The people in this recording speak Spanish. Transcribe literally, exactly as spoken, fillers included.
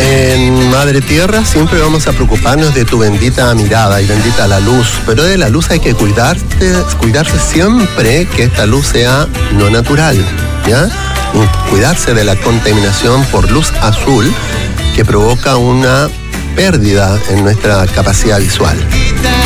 En Madre Tierra siempre vamos a preocuparnos de tu bendita mirada y bendita la luz, pero de la luz hay que cuidarte, cuidarse siempre que esta luz sea no natural, ¿ya? Y cuidarse de la contaminación por luz azul que provoca una pérdida en nuestra capacidad visual.